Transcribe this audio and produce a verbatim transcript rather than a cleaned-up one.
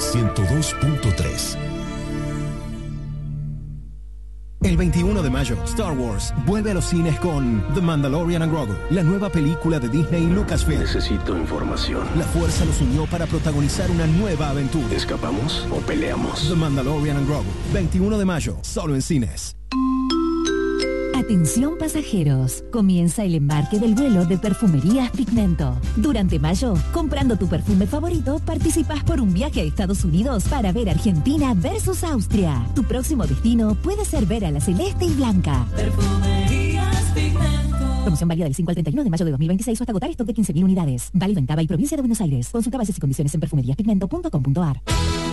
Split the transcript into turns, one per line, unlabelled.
ciento dos punto tres.
El veintiuno de mayo, Star Wars vuelve a los cines con The Mandalorian and Grogu, la nueva película de Disney y Lucasfilm.
Necesito información.
La fuerza los unió para protagonizar una nueva aventura.
¿Escapamos o peleamos?
The Mandalorian and Grogu, veintiuno de mayo, solo en cines.
Atención pasajeros, comienza el embarque del vuelo de Perfumerías Pigmento. Durante mayo, comprando tu perfume favorito, participas por un viaje a Estados Unidos para ver Argentina versus Austria. Tu próximo destino puede ser ver a la celeste y blanca.
Perfumerías Pigmento.
Promoción válida del cinco al treinta y uno de mayo de dos mil veintiséis o hasta agotar stock de quince mil unidades. Válido en Cava y provincia de Buenos Aires. Consulta bases y condiciones en perfumerías pigmento punto com punto a r.